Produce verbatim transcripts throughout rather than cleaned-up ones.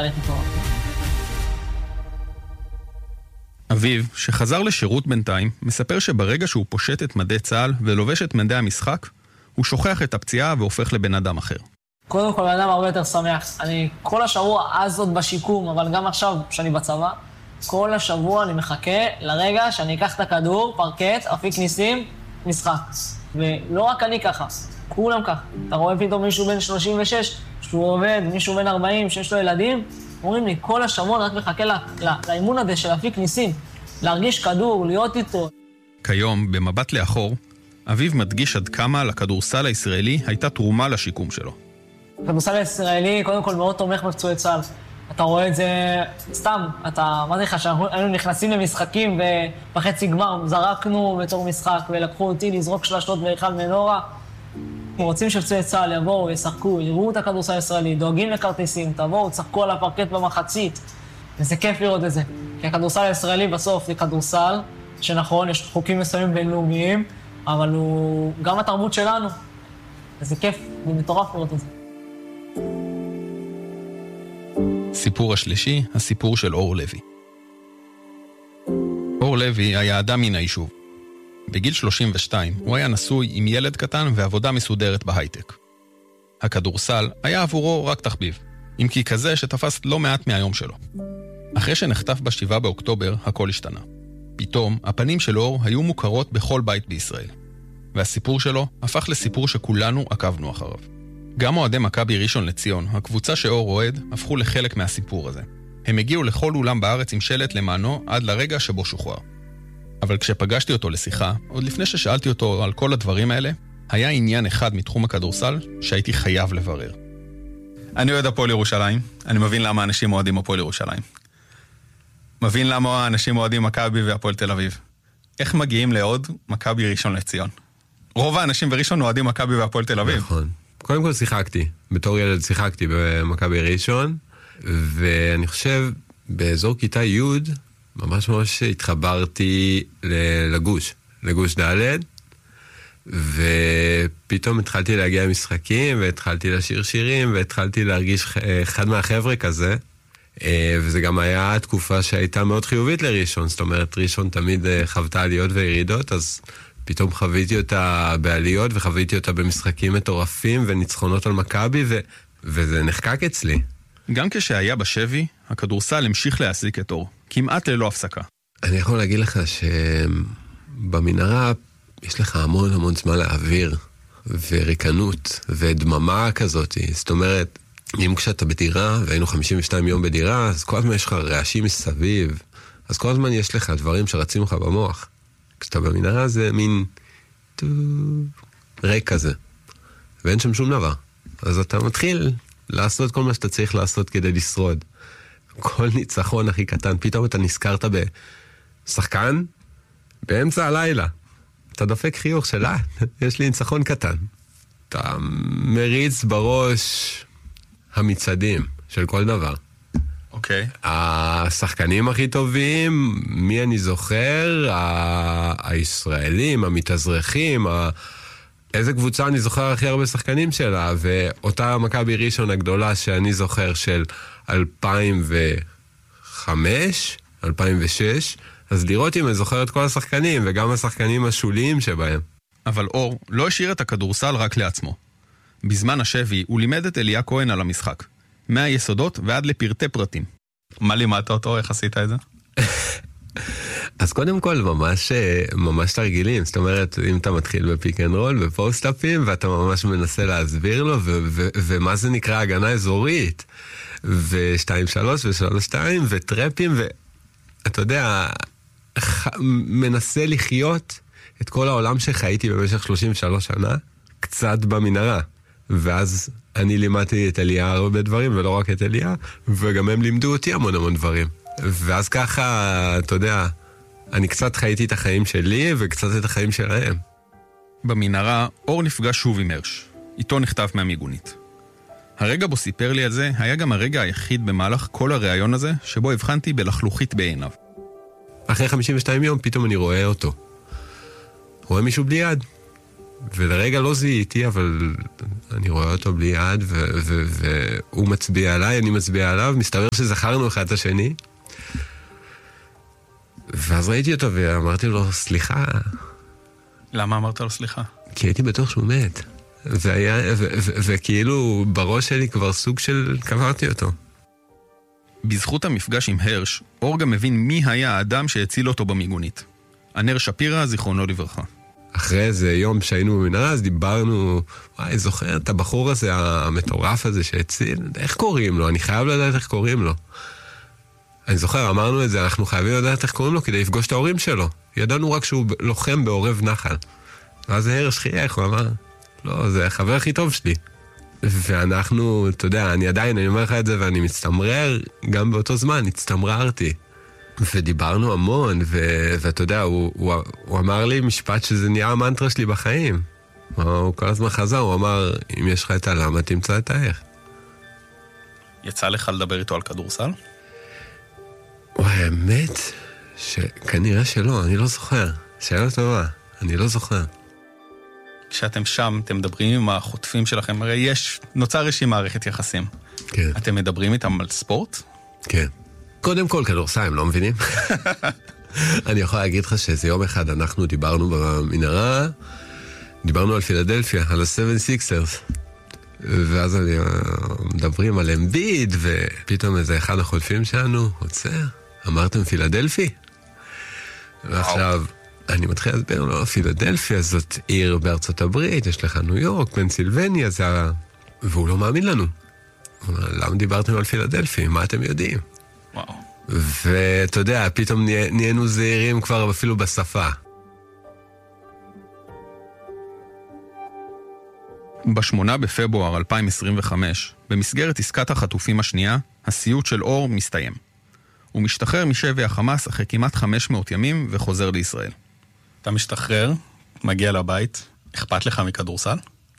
תהליך מטורף. אביב, שחזר לשירות בינתיים, מספר שברגע שהוא פושט את מדי צה"ל ולובש את מדי המשחק, הוא שוכח את הפציעה והופך לבן אדם אחר. קודם כל, בן אדם הרבה יותר שמח. אני כל השבוע, אז עוד בשיקום, אבל גם עכשיו, שאני בצבא, כל השבוע אני מחכה לרגע שאני אקח את הכדור, פרקט, אפיק ניסים, משחק. ולא רק אני ככה, כולם ככה. אתה רואה פתאום מישהו בן שלושים ושש, שהוא עובד, מישהו בן ארבעים, שיש לו ילדים, אומרים לי, כל השבוע רק מחכה לא, לא, לאימון הזה של אפיק ניסים, להרגיש כדור, להיות איתו. כיום, במבט לאחור, אביב מדגיש עד כמה לכדורסל הישראלי הייתה תרומה לשיקום שלו. הכדורסל הישראלי, קודם כל, מאוד תומך בפצועי צה"ל. אתה רואה את זה סתם, אתה, מה זה לך, שהיינו נכנסים למשחקים ובחצי גמר זרקנו בתור משחק ולקחו אותי לזרוק שלשות בהיכל מנורה. רוצים שפצועי צה"ל יבואו, ישחקו, יראו את הכדורסל הישראלי, דואגים לכרטיסים, תבואו, תשחקו על הפרקט במחצית. וזה כיף לראות את זה. כי הכדורסל הישראלי בסוף זה כדורסל, שנכון, יש חוקים מסוימים בינלאומיים, אבל הוא גם התרבות שלנו. וזה כיף, זה מטורף לראות את זה. סיפור השלישי, הסיפור של אור לוי. אור לוי היה אדם מן היישוב. בגיל שלושים ושתיים הוא היה נשוי עם ילד קטן ועבודה מסודרת בהייטק. הכדורסל היה עבורו רק תחביב, אם כי כזה שתפס לא מעט מהיום שלו. אחרי שנחטף בשבעה באוקטובר, הכל השתנה. פתאום, הפנים של אור היו מוכרות בכל בית בישראל. והסיפור שלו הפך לסיפור שכולנו עקבנו אחריו. גם אוהדי מכבי ראשון לציון, הקבוצה שאור אוהד, הפכו לחלק מהסיפור הזה. הם הגיעו לכל אולם בארץ עם שלט למענו עד לרגע שבו שוחרר. אבל כשפגשתי אותו לשיחה, עוד לפני ששאלתי אותו על כל הדברים האלה, היה עניין אחד מתחום הכדורסל שהייתי חייב לברר. אני אוהד הפועל ירושלים, אני מבין למה אנשים אוהדים הפועל ירושלים. מבין למה אנשים אוהדים מכבי והפועל תל אביב. איך מגיעים לעוד מכבי ראשון לציון? רוב האנשים בראשון אוהדים מכבי והפועל תל אביב. נכון. קודם כל שיחקתי, בתור ילד שיחקתי במכבי ראשון, ואני חושב באזור כיתה י' ממש ממש התחברתי לגוש, לגוש ד', ופתאום התחלתי להגיע למשחקים, והתחלתי לשיר שירים, והתחלתי להרגיש אחד מהחבר'ה כזה, וזה גם היה תקופה שהייתה מאוד חיובית לראשון, זאת אומרת, ראשון תמיד חוותה עליות וירידות, אז פתאום חוויתי אותה בעליות, וחוויתי אותה במשחקים מטורפים, וניצחונות על מכבי, ו... וזה נחקק אצלי. גם כשהיה בשבי, הכדורסל המשיך להעסיק את אור, כמעט ללא הפסקה. אני יכול להגיד לך שבמנהרה יש לך המון המון זמן להעביר, וריקנות, ודממה כזאת. זאת אומרת, אם כשאתה בדירה, והיינו חמישים ושתיים יום בדירה, אז כל הזמן יש לך רעשים מסביב, אז כל הזמן יש לך דברים שרצים לך במוח. כשאתה במנהרה זה מין ריק כזה, ואין שם שום דבר. אז אתה מתחיל לעשות כל מה שאתה צריך לעשות כדי לשרוד. כל ניצחון הכי קטן, פתאום אתה נזכרת בשחקן באמצע הלילה. אתה דופק חיוך שלה, יש לי ניצחון קטן. אתה מריץ בראש המצעדים של כל דבר. אוקיי. Okay. השחקנים הכי טובים, מי אני זוכר? ה- הישראלים, המתאזרחים, ה- איזה קבוצה אני זוכר הכי הרבה שחקנים שלה, ואותה מכבי ראשון הגדולה שאני זוכר של אלפיים וחמש, אלפיים ושש, אז לראות אם אני זוכר את כל השחקנים, וגם השחקנים השוליים שבהם. אבל אור לא השאיר את הכדורסל רק לעצמו. בזמן השבי הוא לימד את אליה כהן על המשחק. מהיסודות ועד לפרטי פרטים. מה לימדת אותו? איך עשית את זה? אז קודם כל ממש, ממש תרגילים. זאת אומרת, אם אתה מתחיל בפיק אנד רול, בפוסט-אפים, ואתה ממש מנסה להסביר לו, ו- ו- ומה זה נקרא הגנה אזורית, ו-שתיים שלוש ו-שלוש שתיים, וטרפים, ואתה יודע, מנסה לחיות את כל העולם שחייתי במשך שלושים ושלוש שנה, קצת במנהרה. ואז אני לימדתי את אליה הרבה דברים, ולא רק את אליה, וגם הם לימדו אותי המון המון דברים. ואז ככה, אתה יודע, אני קצת חייתי את החיים שלי, וקצת את החיים שלהם. במנהרה, אור נפגש שוב עם הרש. איתו נכתב מהמיגונית. הרגע בו סיפר לי על זה, היה גם הרגע היחיד במהלך כל הראיון הזה, שבו הבחנתי בלחלוכית בעיניו. אחרי חמישים ושתיים יום, פתאום אני רואה אותו. רואה מישהו בלי יד. ולרגע לא זיהיתי, אבל אני רואה אותו בלי יד, והוא מצביע עליי, אני מצביע עליו, מסתבר שזכרנו אחד את השני. ואז ראיתי אותו ואמרתי לו, סליחה. למה אמרת לו סליחה? כי הייתי בטוח שהוא מת. והיה, ו- ו- וכאילו בראש שלי כבר סוג של קברתי אותו. בזכות המפגש עם הרש, אור גם מבין מי היה האדם שהציל אותו במיגונית. ענר שפירא, זיכרונו לברכה. אחרי איזה יום שהיינו במנהרה, אז דיברנו, וואי, זוכר את הבחור הזה, המטורף הזה שהציל, איך קוראים לו? אני חייב לדעת איך קוראים לו. אני זוכר, אמרנו את זה, אנחנו חייבים לדעת איך קוראים לו כדי לפגוש את ההורים שלו. ידענו רק שהוא לוחם בעורב נחל. ואז הרש חייך, הוא אמר, לא, זה החבר הכי טוב שלי. ואנחנו, אתה יודע, אני עדיין, אני אומר לך את זה, ואני מצטמרר, גם באותו זמן, הצטמררתי. ודיברנו המון, ו- ואתה יודע, הוא, הוא, הוא אמר לי משפט שזה נהיה המנטרה שלי בחיים. הוא כל הזמן חזר, הוא אמר, אם יש לך את הלמה, תמצא את האיך. יצא לך לדבר איתו על כדורסל? וואי, האמת, שכנראה שלא, אני לא זוכר. שאלה טובה, אני לא זוכר. כשאתם שם, אתם מדברים עם החוטפים שלכם, הרי יש, נוצר איזושהי מערכת יחסים. כן. אתם מדברים איתם על ספורט? כן. קודם כל, כדורסל, הם לא מבינים? אני יכול להגיד לך שאיזה יום אחד אנחנו דיברנו במנהרה, דיברנו על פילדלפיה, על ה-שבע סיקסרס. ואז אני, מדברים על אמביד, ופתאום איזה אחד החוטפים שלנו, עוצר, אמרתם פילדלפי? ועכשיו, אני מתחיל להסביר לו, פילדלפיה זאת עיר בארצות הברית, יש לך ניו יורק, פנסילבניה, זה ה... והוא לא מאמין לנו. הוא אומר, למה דיברתם על פילדלפי? מה אתם יודעים? וואו. ואתה יודע, פתאום נהיינו זהירים כבר אפילו בשפה. בשמונה בפברואר אלפיים עשרים וחמש, במסגרת עסקת החטופים השנייה, הסיוט של אור מסתיים. הוא משתחרר משבי החמאס אחרי כמעט חמש מאות ימים וחוזר לישראל. אתה משתחרר, מגיע לבית, אכפת לך מכדורסל?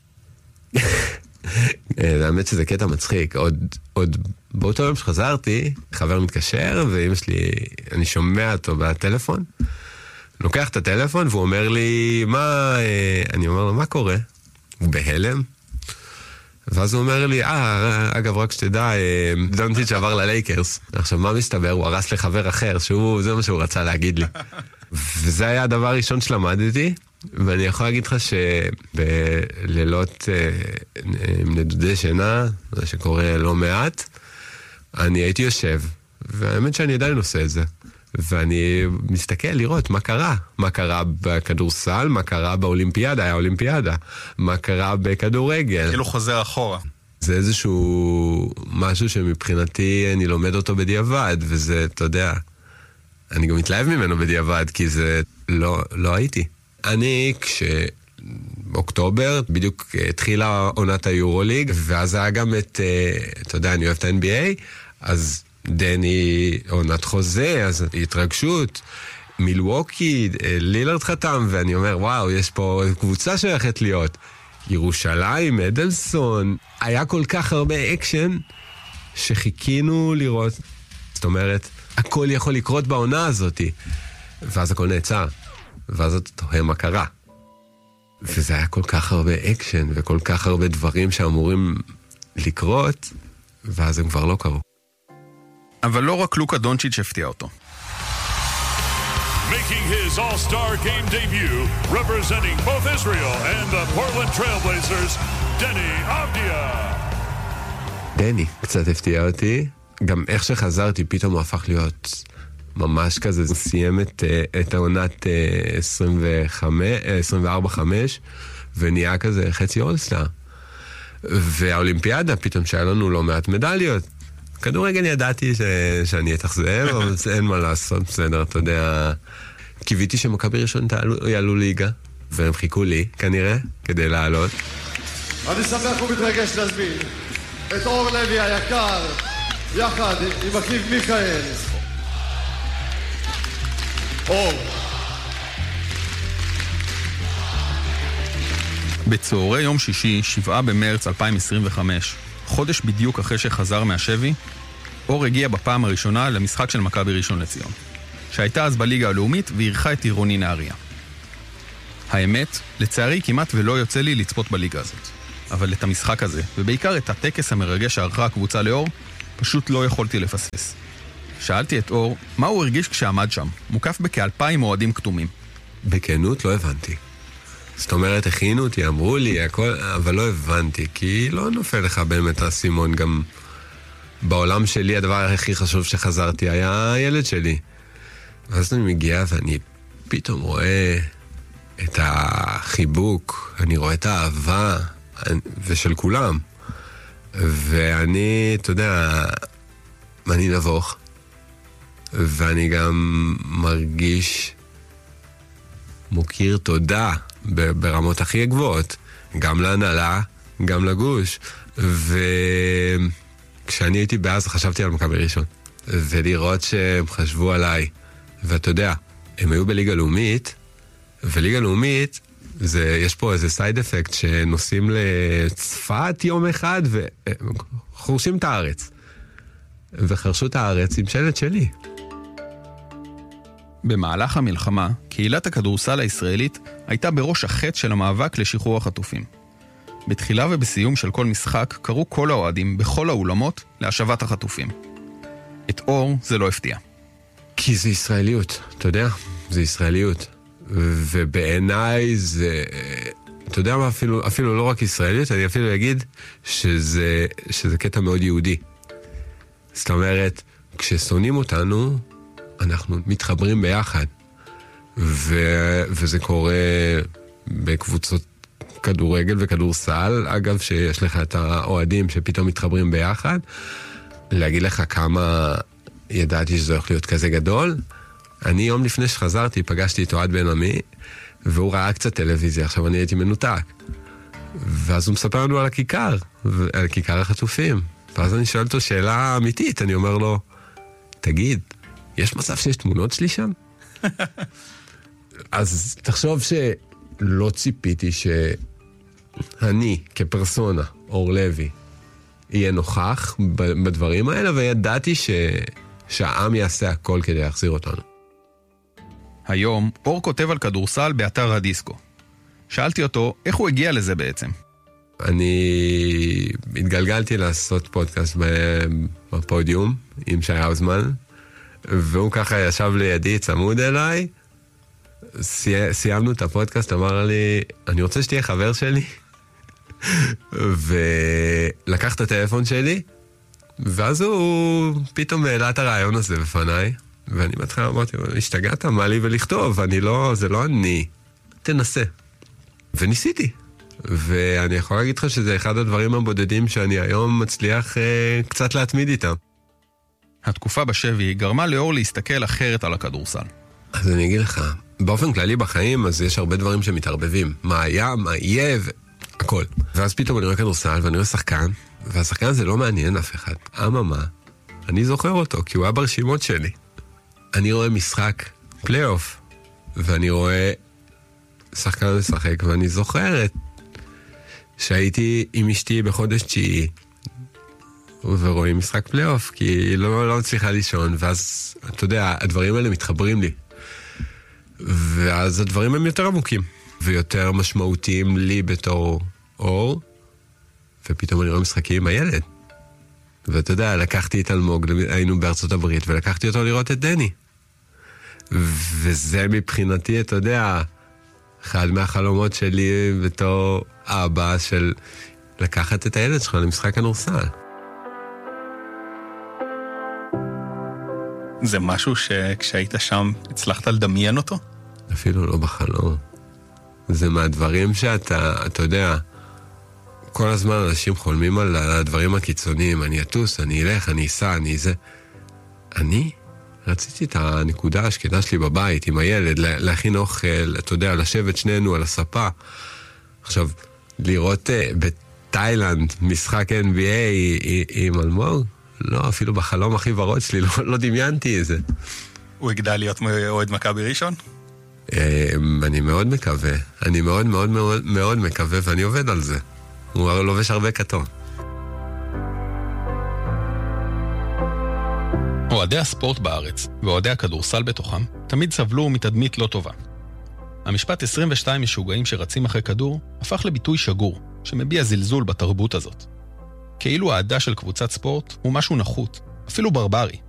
האמת שזה קטע מצחיק. עוד, עוד באותו יום שחזרתי, חבר מתקשר, ואמא שלי, אני שומע אותו בטלפון, לוקח את הטלפון והוא אומר לי, מה, אני אומר לו, מה קורה? הוא בהלם. ואז הוא אומר לי, אה, אגב, רק שתדע, דונטיץ' עבר ללייקרס. עכשיו, מה מסתבר? הוא הרס לחבר אחר, שהוא, זה מה שהוא רצה להגיד לי. וזה היה הדבר הראשון שלמדתי, ואני יכול להגיד לך שבלילות עם נדודי שינה, זה שקורה לא מעט, אני הייתי יושב, והאמת שאני עדיין עושה את זה. ואני מסתכל לראות מה קרה. מה קרה בכדורסל, מה קרה באולימפיאדה, היה אולימפיאדה. מה קרה בכדורגל. כאילו חוזר אחורה. זה איזשהו משהו שמבחינתי אני לומד אותו בדיעבד, וזה, אתה יודע, אני גם מתלהב ממנו בדיעבד, כי זה לא, לא הייתי. אני, כשאוקטובר, בדיוק התחילה עונת היורוליג, ואז היה גם את, אתה יודע, אני אוהב את ה-אן בי איי, אז דני עונת חוזה, אז התרגשות, מילווקי, לילארד חתם, ואני אומר, וואו, יש פה קבוצה שהולכת להיות. ירושלים, אדלסון, היה כל כך הרבה אקשן שחיכינו לראות. זאת אומרת, הכל יכול לקרות בעונה הזאת. ואז הכל נעצר. ואז אתה תוהה מה קרה. וזה היה כל כך הרבה אקשן וכל כך הרבה דברים שאמורים לקרות, ואז הם כבר לא קרו. אבל לא רק לוקה דונצ'יץ' הפתיע אותו. Making his all-star game debut, representing both Israel and the Portland Trailblazers, Deni Avdija. דני קצת הפתיע אותי. גם איך שחזרתי, פתאום הוא הפך להיות ממש כזה. הוא סיים את, את העונת עשרים וארבע חמש, ונהיה כזה חצי אולסטאר. והאולימפיאדה, פתאום שהיה לנו לא מעט מדליות. כדורגל ידעתי ש... שאני אתאכזב, אבל אין מה לעשות, בסדר, אתה יודע. קיוויתי שמכבי ראשון תעלו, יעלו ליגה, והם חיכו לי, כנראה, כדי לעלות. אני שמח ומתרגש להזמין את אור לוי היקר, יחד עם אחיו מיכאל. אור. בצהרי יום שישי, שבעה במרץ אלפיים עשרים וחמש, חודש בדיוק אחרי שחזר מהשבי, אור הגיע בפעם הראשונה למשחק של מכבי ראשון לציון, שהייתה אז בליגה הלאומית ואירחה את עירוני נהריה. האמת, לצערי כמעט ולא יוצא לי לצפות בליגה הזאת. אבל את המשחק הזה, ובעיקר את הטקס המרגש שערכה הקבוצה לאור, פשוט לא יכולתי לפספס. שאלתי את אור, מה הוא הרגיש כשעמד שם, מוקף בכאלפיים אוהדים כתומים. בכנות לא הבנתי. זאת אומרת, הכינו אותי, אמרו לי, הכל, אבל לא הבנתי, כי לא נופל לך באמת הסימון. גם בעולם שלי הדבר הכי חשוב שחזרתי היה הילד שלי. ואז אני מגיע ואני פתאום רואה את החיבוק, אני רואה את האהבה, ושל כולם. ואני, אתה יודע, אני נבוך, ואני גם מרגיש מוקיר תודה ברמות הכי גבוהות, גם להנהלה, גם לגוש. וכשאני הייתי בעזה חשבתי על מכבי ראשון, ולראות שהם חשבו עליי, ואתה יודע, הם היו בליגה לאומית, וליגה לאומית, זה, יש פה איזה סייד אפקט שנוסעים לצפת יום אחד וחורשים את הארץ. וחרשו את הארץ עם שלט שלי. במהלך המלחמה, קהילת הכדורסל הישראלית הייתה בראש החץ של המאבק לשחרור החטופים. בתחילה ובסיום של כל משחק קראו כל האוהדים בכל האולמות להשבת החטופים. את אור זה לא הפתיע. כי זה ישראליות, אתה יודע? זה ישראליות. ובעיניי זה, אתה יודע מה, אפילו, אפילו לא רק ישראליות, אני אפילו אגיד שזה, שזה קטע מאוד יהודי. זאת אומרת, כששונאים אותנו, אנחנו מתחברים ביחד. ו, וזה קורה בקבוצות כדורגל וכדורסל, אגב, שיש לך את האוהדים שפתאום מתחברים ביחד. להגיד לך כמה ידעתי שזה הולך להיות כזה גדול, אני יום לפני שחזרתי, פגשתי את אוהד בן עמי, והוא ראה קצת טלוויזיה, עכשיו אני הייתי מנותק. ואז הוא מספר לנו על הכיכר, על כיכר החטופים. ואז אני שואל אותו שאלה אמיתית, אני אומר לו, תגיד, יש מצב שיש תמונות שלי שם? אז תחשוב שלא ציפיתי שאני, כפרסונה, אור לוי, יהיה נוכח בדברים האלה, וידעתי ש... שהעם יעשה הכל כדי להחזיר אותנו. היום אור כותב על כדורסל באתר הדיסקו. שאלתי אותו איך הוא הגיע לזה בעצם. אני התגלגלתי לעשות פודקאסט בפודיום עם שי האוזמן, והוא ככה ישב לידי צמוד אליי, סי... סיימנו את הפודקאסט, אמר לי, אני רוצה שתהיה חבר שלי, ולקח את הטלפון שלי, ואז הוא פתאום העלה את הרעיון הזה בפניי, ואני מתחילה אמרתי, השתגעת, מה לי ולכתוב, אני לא, זה לא אני, תנסה. וניסיתי. ואני יכול להגיד לך שזה אחד הדברים הבודדים שאני היום מצליח אה, קצת להתמיד איתם. התקופה בשבי גרמה לאור להסתכל אחרת על הכדורסל. אז אני אגיד לך, באופן כללי בחיים, אז יש הרבה דברים שמתערבבים. מה היה, מה יהיה, והכל. ואז פתאום אני רואה כדורסל ואני רואה שחקן, והשחקן הזה לא מעניין אף אחד. אממה, אני זוכר אותו, כי הוא היה ברשימות שלי. אני רואה משחק פלייאוף, ואני רואה שחקן משחק, ואני זוכרת שהייתי עם אשתי בחודש תשיעי, ורואים משחק פלייאוף, כי לא, לא מצליחה לישון, ואז, אתה יודע, הדברים האלה מתחברים לי. ואז הדברים הם יותר עמוקים, ויותר משמעותיים לי בתור אור, ופתאום אני רואה משחקים עם הילד. ואתה יודע, לקחתי את אלמוג, היינו בארצות הברית, ולקחתי אותו לראות את דני. וזה מבחינתי, אתה יודע, אחד מהחלומות שלי בתור אבא של לקחת את הילד שלך למשחק כדורסל. זה משהו שכשהיית שם הצלחת לדמיין אותו? אפילו לא בחלום. זה מהדברים שאתה, אתה יודע, כל הזמן אנשים חולמים על הדברים הקיצוניים, אני אטוס, אני אלך, אני אסע, אני זה. אני רציתי את הנקודה השקטה שלי בבית עם הילד, להכין אוכל, אתה יודע, לשבת שנינו על הספה. עכשיו, לראות uh, בתאילנד משחק אן בי איי עם אלמוג, לא, אפילו בחלום הכי ורוד שלי, לא, לא דמיינתי את זה. הוא יגדל להיות אוהד מכבי ראשון? Um, אני מאוד מקווה, אני מאוד מאוד מאוד, מאוד מקווה, ואני עובד על זה. הוא לובש הרבה כתום. אוהדי הספורט בארץ ואוהדי הכדורסל בתוכם תמיד סבלו מתדמית לא טובה. המשפט עשרים ושתיים משוגעים שרצים אחרי כדור הפך לביטוי שגור, שמביע זלזול בתרבות הזאת. כאילו העדה של קבוצת ספורט הוא משהו נחות, אפילו ברברי.